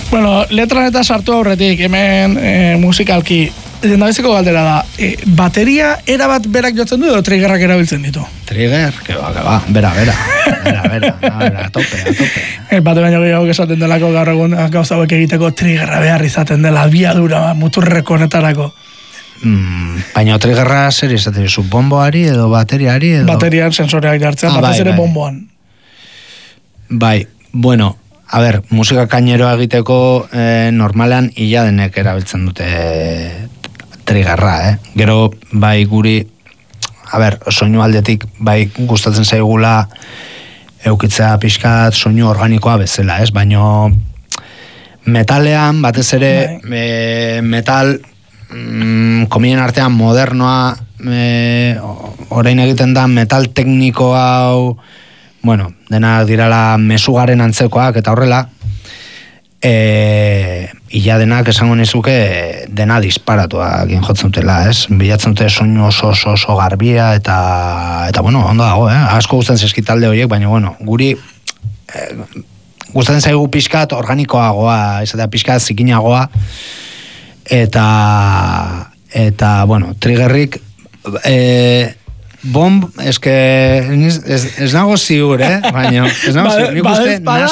Bueno, letran eta sartu aurretik, hemen musikalki, nabezeko galdera da, bateria erabat berak jotzen du edo triggerrak erabiltzen ditu? Trigger, que va, bera, a tope. Bate baino gehiago esaten delako gaur egun gauza hauek egiteko triggerra behar izaten dela, abiadura, muturreko honetarako. Baina triggerra zer izaten dizu, bomboari edo bateriari edo? Baterian sensoreak jartzen, batez ere bomboan. Bai, bueno, a ber, musika kaineroa egiteko normalean illa denek erabiltzen dute triggerra, Gero, bai, guri, a ber, soinu aldetik, bai, gustatzen zaigula eukitzea pixkat soinu organikoa bezala, Baina metalean, batez ere, metal kominen artean modernoa orain egiten da metal tekniko hau, bueno, denak dirala mesugaren antzekoak eta horrela, illa denak esango nizuke dena disparatuak jotzen dutela, bilatzen dute soinu oso garbia eta bueno, ondo dago, asko gustatzen zaizkit talde horiek, baina bueno, guri gustatzen zaigu pixkat organikoagoa, izatea pixkat zikinagoa, eta bueno, triggerrik bomb, ez nago ziur, baina ez nago ziur, nik uste